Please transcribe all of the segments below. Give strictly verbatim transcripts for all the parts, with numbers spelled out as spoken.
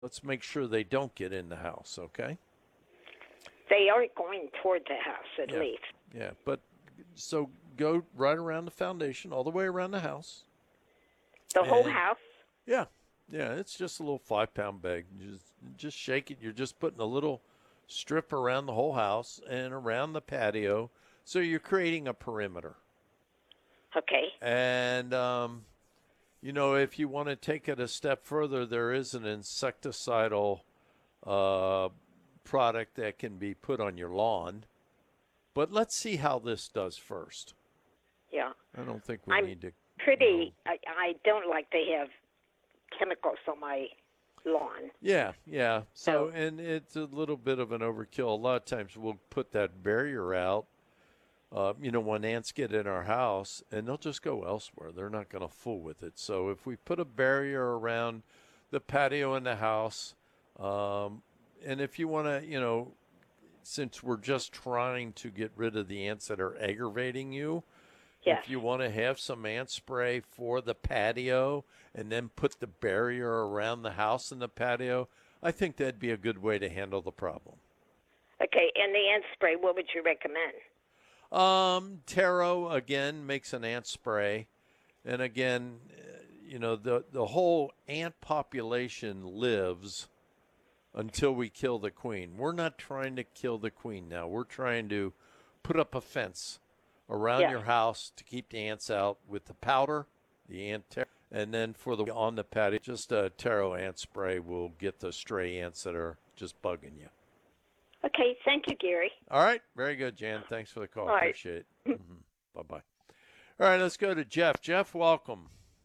let's make sure they don't get in the house, okay? They are going toward the house, at Yeah, least. yeah. But so go right around the foundation, all the way around the house. The whole And house? yeah, yeah, it's just a little five pound bag. You just, just shake it. You're just putting a little strip around the whole house and around the patio. So you're creating a perimeter. Okay. And, um, you know, if you want to take it a step further, there is an insecticidal uh, product that can be put on your lawn. But let's see how this does first. Yeah. I don't think we I'm need to. pretty, I, I don't like to have chemicals on my lawn. Yeah, yeah. So, So, and it's a little bit of an overkill. A lot of times we'll put that barrier out, uh, you know, when ants get in our house, and they'll just go elsewhere. They're not going to fool with it. So if we put a barrier around the patio in the house, um, and if you want to, you know, since we're just trying to get rid of the ants that are aggravating you, yes. if you want to have some ant spray for the patio and then put the barrier around the house and the patio, I think that'd be a good way to handle the problem. Okay, and the ant spray, what would you recommend? Um, Taro again makes an ant spray, and again, uh, you know the the whole ant population lives until we kill the queen. We're not trying to kill the queen now. We're trying to put up a fence around Yes. your house to keep the ants out with the powder, the ant ter- and then for the on the patio, just a taro ant spray will get the stray ants that are just bugging you. Okay, thank you, Gary. All right, very good, Jan. Thanks for the call. All right. Appreciate it. Mm-hmm. Bye bye. All right, let's go to Jeff. Jeff, welcome.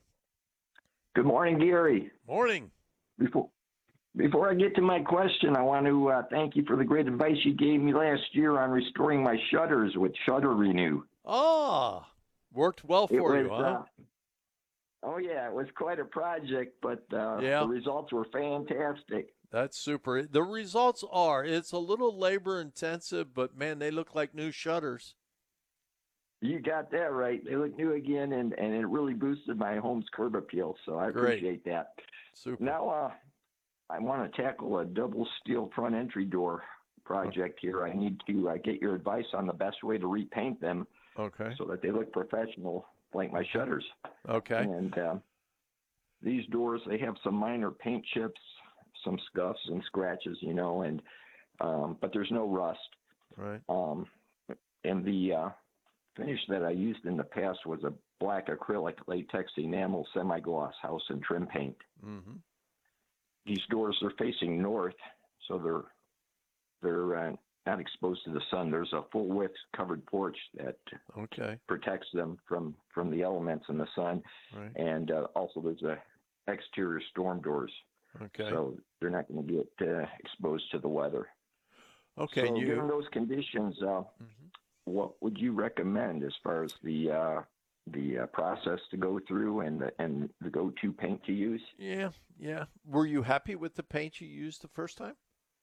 Good morning, Gary. Morning. Before before I get to my question, I want to uh, thank you for the great advice you gave me last year on restoring my shutters with Shutter Renew. Ah, worked well It for was, you, huh? uh, oh yeah, it was quite a project, but uh, Yeah. the results were fantastic. That's super. The results are, it's a little labor intensive, but man, they look like new shutters. You got that right. They look new again, and, and it really boosted my home's curb appeal, so I Great. appreciate that. Super. Now, uh, I want to tackle a double steel front entry door project here. I need to uh, get your advice on the best way to repaint them Okay. so that they look professional, like my shutters. Okay. And uh, these doors, they have some minor paint chips, some scuffs and scratches, you know, and um, but there's no rust. Right. Um, and the uh, finish that I used in the past was a black acrylic latex enamel semi-gloss house and trim paint. Mm-hmm. These doors are facing north, so they're they're uh, not exposed to the sun. There's a full width covered porch that Okay. protects them from from the elements and the sun, Right. and uh, also there's a exterior storm doors, Okay. so they're not going to get uh, exposed to the weather. Okay. So And you. given those conditions, uh, Mhm. what would you recommend as far as the uh, the uh, process to go through and the, and the go-to paint to use? Yeah. Yeah. Were you happy with the paint you used the first time?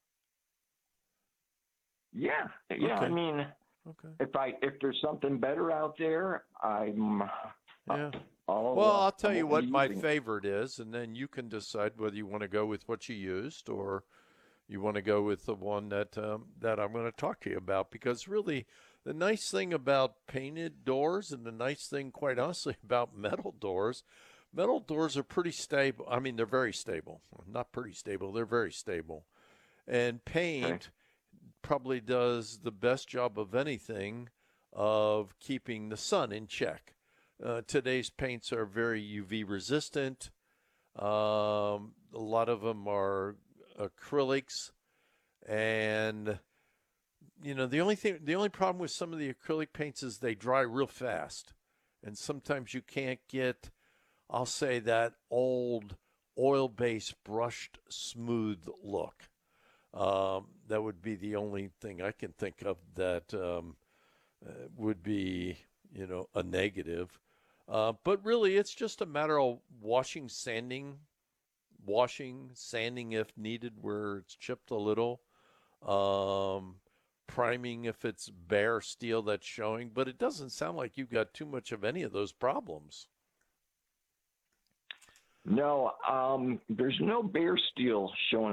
Yeah, yeah. Okay. I mean, Okay. if I if there's something better out there, I'm. Yeah. I'll, Well, uh, I'll tell I'm you open what to my using it. favorite is, and then you can decide whether you want to go with what you used or you want to go with the one that um, that I'm going to talk to you about. Because really, the nice thing about painted doors, and the nice thing, quite honestly, about metal doors, metal doors are pretty stable. I mean, they're very stable. Not pretty stable. They're very stable. And Okay. paint probably does the best job of anything of keeping the sun in check. Uh, today's paints are very U V resistant. Um, a lot of them are acrylics, and you know the only thing, the only problem with some of the acrylic paints is they dry real fast, and sometimes you can't get, I'll say, that old oil-based brushed smooth look. Um, that would be the only thing I can think of that um, uh, would be, you know, a negative. Uh, but really, it's just a matter of washing, sanding, washing, sanding if needed where it's chipped a little, um, priming if it's bare steel that's showing. But it doesn't sound like you've got too much of any of those problems. No, um, there's no bare steel showing